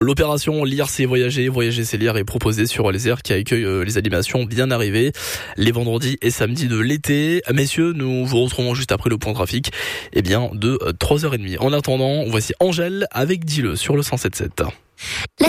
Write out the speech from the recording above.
L'opération Lire c'est voyager, voyager c'est lire est proposée sur les aires qui accueillent les animations bien arrivées les vendredis et samedis de l'été. Messieurs, nous vous retrouvons juste après le point trafic de 3h30. En attendant, voici Angèle avec Dis-le sur le 107.7.